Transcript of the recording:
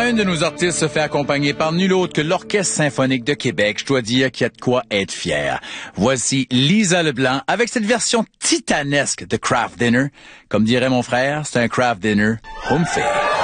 un de nos artistes se fait accompagner par nul autre que l'Orchestre symphonique de Québec. Je dois dire qu'il y a de quoi être fier. Voici Lisa Leblanc avec cette version titanesque de Craft Dinner. Comme dirait mon frère, c'est un Craft Dinner home fair.